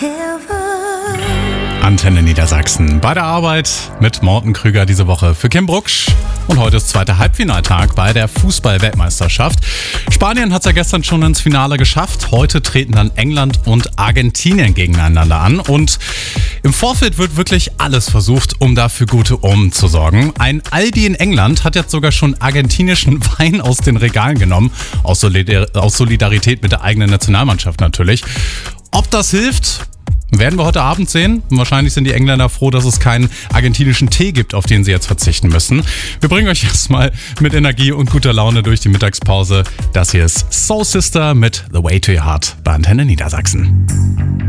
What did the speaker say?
Antenne Niedersachsen bei der Arbeit mit Morten Krüger diese Woche für Kim Brucksch. Und heute ist zweiter Halbfinaltag bei der Fußball-Weltmeisterschaft. Spanien hat es ja gestern schon ins Finale geschafft. Heute treten dann England und Argentinien gegeneinander an. Und im Vorfeld wird wirklich alles versucht, um dafür gute Omen zu sorgen. Ein Aldi in England hat jetzt sogar schon argentinischen Wein aus den Regalen genommen. Aus Solidarität mit der eigenen Nationalmannschaft natürlich. Ob das hilft, werden wir heute Abend sehen. Wahrscheinlich sind die Engländer froh, dass es keinen argentinischen Tee gibt, auf den sie jetzt verzichten müssen. Wir bringen euch erstmal mit Energie und guter Laune durch die Mittagspause. Das hier ist Soul Sister mit The Way to Your Heart bei Antenne Niedersachsen.